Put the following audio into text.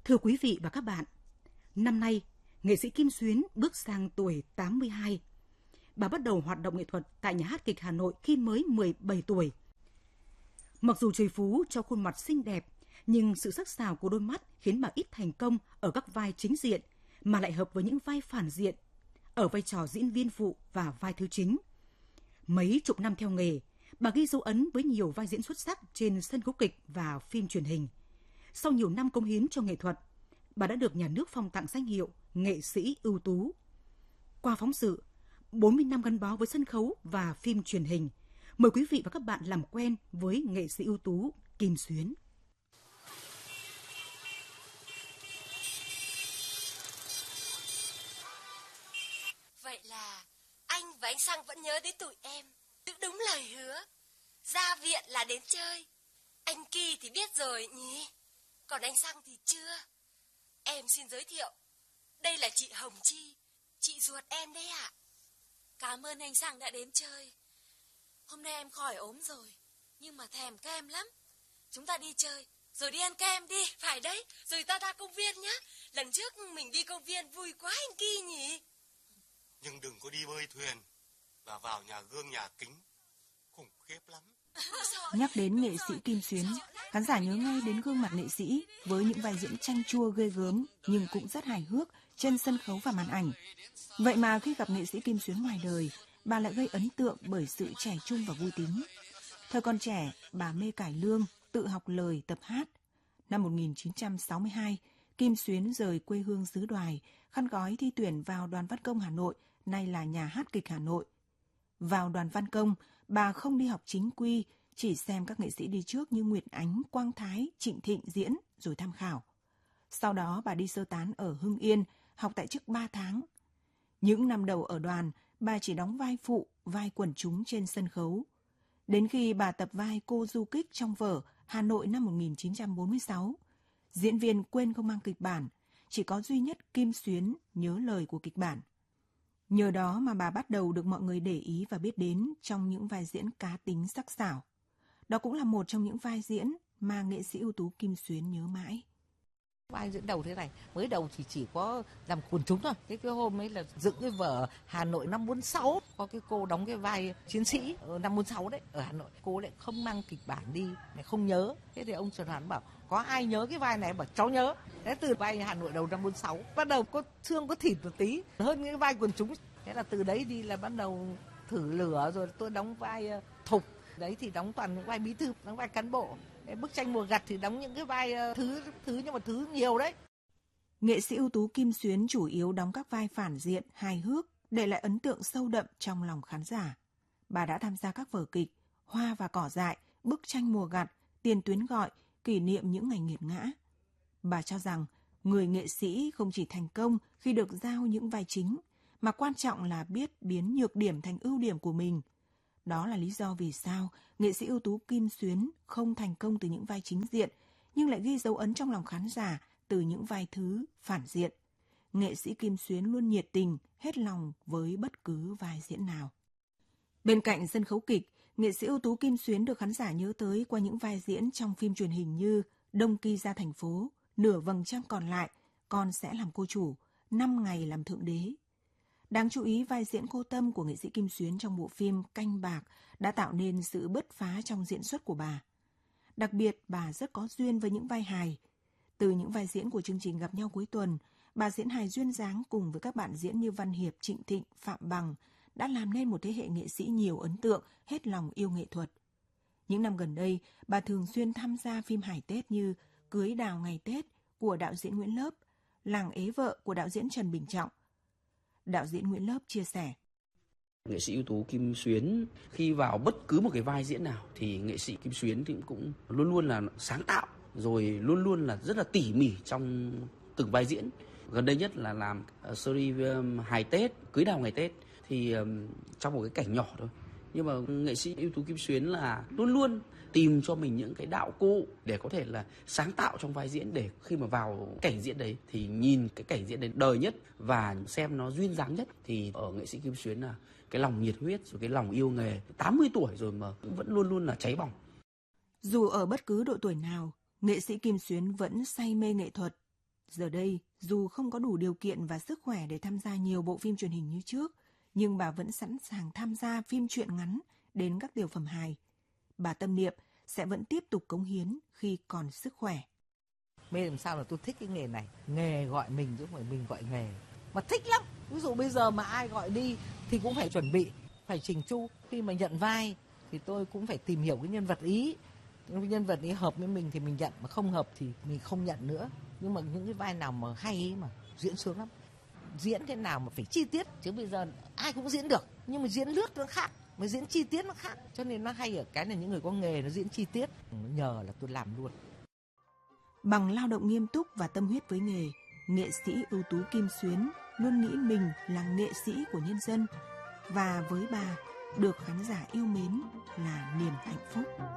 Thưa quý vị và các bạn, năm nay, nghệ sĩ Kim Xuyến bước sang tuổi 82. Bà bắt đầu hoạt động nghệ thuật tại Nhà hát kịch Hà Nội khi mới 17 tuổi. Mặc dù trời phú cho khuôn mặt xinh đẹp, nhưng sự sắc sảo của đôi mắt khiến bà ít thành công ở các vai chính diện, mà lại hợp với những vai phản diện, ở vai trò diễn viên phụ và vai thứ chính. Mấy chục năm theo nghề, bà ghi dấu ấn với nhiều vai diễn xuất sắc trên sân khấu kịch và phim truyền hình. Sau nhiều năm cống hiến cho nghệ thuật, bà đã được nhà nước phong tặng danh hiệu nghệ sĩ ưu tú. Qua phóng sự 40 năm gắn bó với sân khấu và phim truyền hình, mời quý vị và các bạn làm quen với nghệ sĩ ưu tú Kim Xuyến. Vậy là anh và anh Sang vẫn nhớ đến tụi em, giữ đúng lời hứa. Ra viện là đến chơi. Anh Kỳ thì biết rồi nhỉ, còn anh Sang thì chưa. Em xin giới thiệu, đây là chị Hồng Chi, chị ruột em đấy ạ. Cảm ơn anh Sang đã đến chơi. Hôm nay em khỏi ốm rồi, nhưng mà thèm kem lắm. Chúng ta đi chơi, rồi đi ăn kem đi. Phải đấy, rồi ta ra công viên nhá. Lần trước mình đi công viên vui quá anh Kỳ nhỉ. Nhưng đừng có đi bơi thuyền và vào nhà gương nhà kính, khủng khiếp lắm. Nhắc đến nghệ sĩ Kim Xuyến, khán giả nhớ ngay đến gương mặt nghệ sĩ với những vai diễn chanh chua ghê gớm nhưng cũng rất hài hước trên sân khấu và màn ảnh. Vậy mà khi gặp nghệ sĩ Kim Xuyến ngoài đời, bà lại gây ấn tượng bởi sự trẻ trung và vui tính. Thời còn trẻ, bà mê cải lương, tự học lời, tập hát. Năm 1962, Kim Xuyến rời quê hương xứ Đoài, khăn gói thi tuyển vào Đoàn Văn Công Hà Nội, nay là Nhà hát kịch Hà Nội. Vào Đoàn Văn Công, bà không đi học chính quy, chỉ xem các nghệ sĩ đi trước như Nguyệt Ánh, Quang Thái, Trịnh Thịnh diễn rồi tham khảo. Sau đó bà đi sơ tán ở Hưng Yên, học tại chức 3 tháng. Những năm đầu ở đoàn, bà chỉ đóng vai phụ, vai quần chúng trên sân khấu. Đến khi bà tập vai cô du kích trong vở Hà Nội năm 1946, diễn viên quên không mang kịch bản, chỉ có duy nhất Kim Xuyến nhớ lời của kịch bản. Nhờ đó mà bà bắt đầu được mọi người để ý và biết đến trong những vai diễn cá tính sắc sảo. Đó cũng là một trong những vai diễn mà nghệ sĩ ưu tú Kim Xuyến nhớ mãi. Vai diễn đầu thế này, mới đầu thì chỉ có làm quần chúng thôi. Cái hôm ấy là dựng cái vở Hà Nội năm 46, có cái cô đóng cái vai chiến sĩ ở năm 46 đấy, ở Hà Nội. Cô lại không mang kịch bản đi, lại không nhớ. Thế thì ông Trần Hoàn bảo, có ai nhớ cái vai này? Bảo cháu nhớ. Thế từ vai Hà Nội đầu năm 46, bắt đầu có xương có thịt một tí, hơn cái vai quần chúng. Thế là từ đấy đi là bắt đầu thử lửa, rồi tôi đóng vai Thục. Đấy thì đóng toàn những vai bí thư, đóng vai cán bộ. Bức tranh mùa gặt thì đóng những cái vai thứ nhưng mà thứ nhiều đấy. Nghệ sĩ ưu tú Kim Xuyến chủ yếu đóng các vai phản diện, hài hước, để lại ấn tượng sâu đậm trong lòng khán giả. Bà đã tham gia các vở kịch Hoa và Cỏ Dại, Bức tranh mùa gặt, Tiền tuyến gọi, Kỷ niệm những ngày nghiệt ngã. Bà cho rằng người nghệ sĩ không chỉ thành công khi được giao những vai chính, mà quan trọng là biết biến nhược điểm thành ưu điểm của mình. Đó là lý do vì sao nghệ sĩ ưu tú Kim Xuyến không thành công từ những vai chính diện, nhưng lại ghi dấu ấn trong lòng khán giả từ những vai thứ phản diện. Nghệ sĩ Kim Xuyến luôn nhiệt tình, hết lòng với bất cứ vai diễn nào. Bên cạnh sân khấu kịch, nghệ sĩ ưu tú Kim Xuyến được khán giả nhớ tới qua những vai diễn trong phim truyền hình như Đông Kỳ ra thành phố, Nửa vầng trăng còn lại, Con sẽ làm cô chủ, 5 ngày làm thượng đế. Đáng chú ý, vai diễn cô Tâm của nghệ sĩ Kim Xuyến trong bộ phim Canh Bạc đã tạo nên sự bứt phá trong diễn xuất của bà. Đặc biệt, bà rất có duyên với những vai hài. Từ những vai diễn của chương trình Gặp nhau cuối tuần, bà diễn hài duyên dáng cùng với các bạn diễn như Văn Hiệp, Trịnh Thịnh, Phạm Bằng đã làm nên một thế hệ nghệ sĩ nhiều ấn tượng, hết lòng yêu nghệ thuật. Những năm gần đây, bà thường xuyên tham gia phim hài Tết như Cưới đào ngày Tết của đạo diễn Nguyễn Lớp, Làng ế vợ của đạo diễn Trần Bình Trọng. Đạo diễn Nguyễn Lớp chia sẻ. Nghệ sĩ ưu tú Kim Xuyến khi vào bất cứ một cái vai diễn nào thì nghệ sĩ Kim Xuyến thì cũng luôn luôn là sáng tạo, rồi luôn luôn là rất là tỉ mỉ trong từng vai diễn. Gần đây nhất là làm series hài Tết, Cưới đào ngày Tết thì trong một cái cảnh nhỏ thôi. Nhưng mà nghệ sĩ ưu tú Kim Xuyến là luôn luôn tìm cho mình những cái đạo cụ để có thể là sáng tạo trong vai diễn, để khi mà vào cảnh diễn đấy thì nhìn cái cảnh diễn đấy đời nhất và xem nó duyên dáng nhất. Thì ở nghệ sĩ Kim Xuyến là cái lòng nhiệt huyết, rồi cái lòng yêu nghề, 80 tuổi rồi mà vẫn luôn luôn là cháy bỏng. Dù ở bất cứ độ tuổi nào, nghệ sĩ Kim Xuyến vẫn say mê nghệ thuật. Giờ đây, dù không có đủ điều kiện và sức khỏe để tham gia nhiều bộ phim truyền hình như trước, nhưng bà vẫn sẵn sàng tham gia phim truyện ngắn đến các tiểu phẩm hài. Bà tâm niệm sẽ vẫn tiếp tục cống hiến khi còn sức khỏe. Mê làm sao là tôi thích cái nghề này. Nghề gọi mình chứ không phải mình gọi nghề. Mà thích lắm. Ví dụ bây giờ mà ai gọi đi thì cũng phải chuẩn bị, phải chỉnh chu. Khi mà nhận vai thì tôi cũng phải tìm hiểu cái nhân vật ý. Nhân vật ý hợp với mình thì mình nhận, mà không hợp thì mình không nhận nữa. Nhưng mà những cái vai nào mà hay ý mà diễn sướng lắm. Diễn thế nào mà phải chi tiết. Chứ bây giờ ai cũng diễn được. Nhưng mà diễn lướt nó khác, mà diễn chi tiết nó khác. Cho nên nó hay ở cái là những người có nghề nó diễn chi tiết. Nhờ là tôi làm luôn. Bằng lao động nghiêm túc và tâm huyết với nghề, nghệ sĩ ưu tú Kim Xuyến luôn nghĩ mình là nghệ sĩ của nhân dân. Và với bà, được khán giả yêu mến là niềm hạnh phúc.